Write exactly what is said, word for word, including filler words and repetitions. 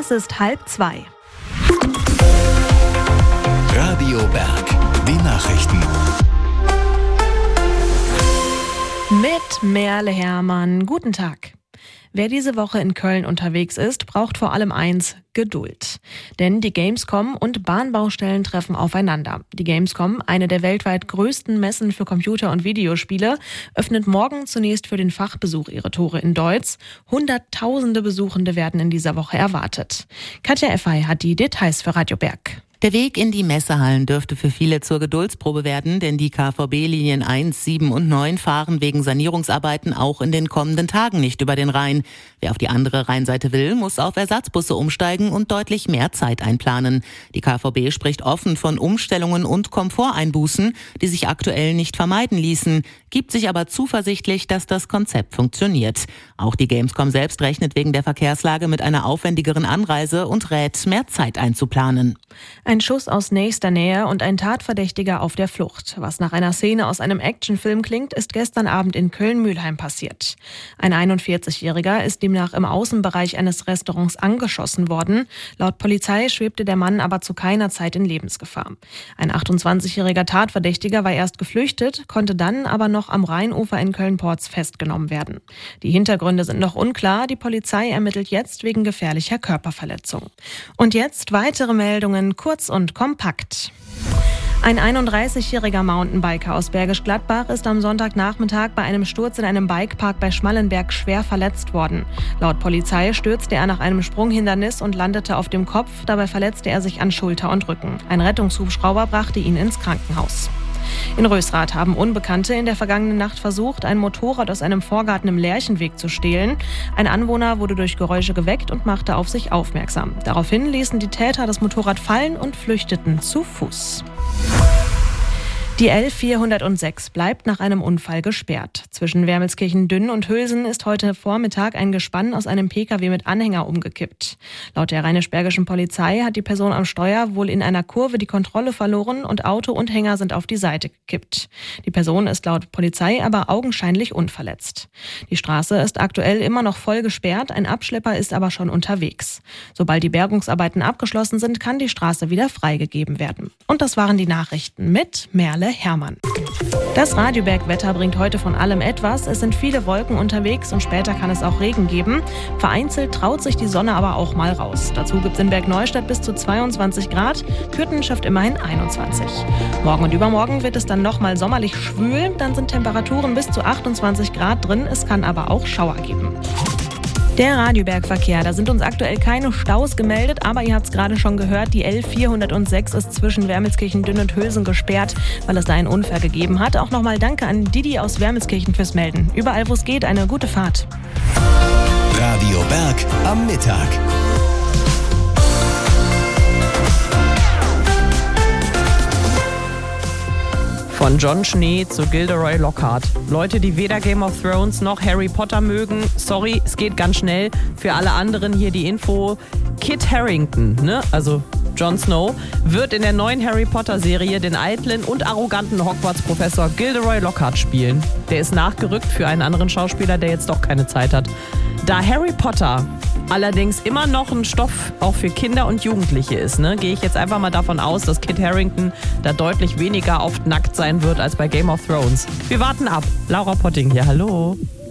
Es ist halb zwei. Radio Berg, die Nachrichten. Mit Merle Hermann. Guten Tag. Wer diese Woche in Köln unterwegs ist, braucht vor allem eins: Geduld. Denn die Gamescom und Bahnbaustellen treffen aufeinander. Die Gamescom, eine der weltweit größten Messen für Computer- und Videospiele, öffnet morgen zunächst für den Fachbesuch ihre Tore in Deutz. Hunderttausende Besuchende werden in dieser Woche erwartet. Katja Effey hat die Details für Radio Berg. Der Weg in die Messehallen dürfte für viele zur Geduldsprobe werden, denn die K V B-Linien eins, sieben und neun fahren wegen Sanierungsarbeiten auch in den kommenden Tagen nicht über den Rhein. Wer auf die andere Rheinseite will, muss auf Ersatzbusse umsteigen und deutlich mehr Zeit einplanen. Die K V B spricht offen von Umstellungen und Komforteinbußen, die sich aktuell nicht vermeiden ließen, gibt sich aber zuversichtlich, dass das Konzept funktioniert. Auch die Gamescom selbst rechnet wegen der Verkehrslage mit einer aufwendigeren Anreise und rät, mehr Zeit einzuplanen. Ein Schuss aus nächster Nähe und ein Tatverdächtiger auf der Flucht. Was nach einer Szene aus einem Actionfilm klingt, ist gestern Abend in Köln-Mühlheim passiert. Ein einundvierzigjähriger ist demnach im Außenbereich eines Restaurants angeschossen worden. Laut Polizei schwebte der Mann aber zu keiner Zeit in Lebensgefahr. Ein achtundzwanzigjähriger Tatverdächtiger war erst geflüchtet, konnte dann aber noch am Rheinufer in Köln-Porz festgenommen werden. Die Hintergründe sind noch unklar. Die Polizei ermittelt jetzt wegen gefährlicher Körperverletzung. Und jetzt weitere Meldungen, kurz und kompakt. Ein einunddreißigjähriger Mountainbiker aus Bergisch Gladbach ist am Sonntagnachmittag bei einem Sturz in einem Bikepark bei Schmallenberg schwer verletzt worden. Laut Polizei stürzte er nach einem Sprunghindernis und landete auf dem Kopf. Dabei verletzte er sich an Schulter und Rücken. Ein Rettungshubschrauber brachte ihn ins Krankenhaus. In Rösrath haben Unbekannte in der vergangenen Nacht versucht, ein Motorrad aus einem Vorgarten im Lerchenweg zu stehlen. Ein Anwohner wurde durch Geräusche geweckt und machte auf sich aufmerksam. Daraufhin ließen die Täter das Motorrad fallen und flüchteten zu Fuß. Die L vierhundertsechs bleibt nach einem Unfall gesperrt. Zwischen Wermelskirchen-Dünn und Hülsen ist heute Vormittag ein Gespann aus einem Pkw mit Anhänger umgekippt. Laut der rheinisch-bergischen Polizei hat die Person am Steuer wohl in einer Kurve die Kontrolle verloren und Auto und Hänger sind auf die Seite gekippt. Die Person ist laut Polizei aber augenscheinlich unverletzt. Die Straße ist aktuell immer noch voll gesperrt, ein Abschlepper ist aber schon unterwegs. Sobald die Bergungsarbeiten abgeschlossen sind, kann die Straße wieder freigegeben werden. Und das waren die Nachrichten mit Merle Hermann. Das Radio Berg-Wetter bringt heute von allem etwas. Es sind viele Wolken unterwegs und später kann es auch Regen geben. Vereinzelt traut sich die Sonne aber auch mal raus. Dazu gibt es in Bergneustadt bis zu zweiundzwanzig Grad. Kürten schafft immerhin einundzwanzig. Morgen und übermorgen wird es dann nochmal sommerlich schwül. Dann sind Temperaturen bis zu achtundzwanzig Grad drin. Es kann aber auch Schauer geben. Der Radioberg-Verkehr, da sind uns aktuell keine Staus gemeldet, aber ihr habt es gerade schon gehört, die L vierhundertsechs ist zwischen Wermelskirchen-Dünn und Hülsen gesperrt, weil es da einen Unfall gegeben hat. Auch nochmal Danke an Didi aus Wermelskirchen fürs Melden. Überall, wo es geht, eine gute Fahrt. Radio Berg am Mittag. Von Jon Schnee zu Gilderoy Lockhart. Leute, die weder Game of Thrones noch Harry Potter mögen, sorry, es geht ganz schnell. Für alle anderen hier die Info. Kit Harington, ne, also Jon Snow, wird in der neuen Harry Potter Serie den eitlen und arroganten Hogwarts-Professor Gilderoy Lockhart spielen. Der ist nachgerückt für einen anderen Schauspieler, der jetzt doch keine Zeit hat. Da Harry Potter allerdings immer noch ein Stoff auch für Kinder und Jugendliche ist, ne, gehe ich jetzt einfach mal davon aus, dass Kit Harington da deutlich weniger oft nackt sein wird als bei Game of Thrones. Wir warten ab. Laura Potting hier, hallo.